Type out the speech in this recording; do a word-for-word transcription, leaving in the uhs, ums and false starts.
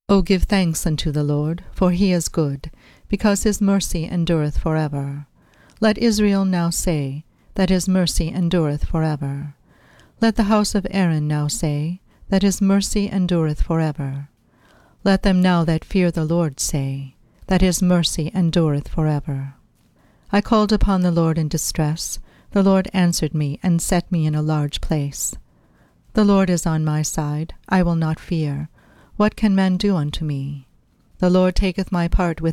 O give thanks unto the Lord, for he is good, because his mercy endureth for ever. Let Israel now say, that his mercy endureth for ever. Let the house of Aaron now say, that his mercy endureth for ever. Let them now that fear the Lord say, that his mercy endureth for ever. I called upon the Lord in distress. The Lord answered me, and set me in a large place. The Lord is on my side. I will not fear. What can man do unto me? The Lord taketh my part with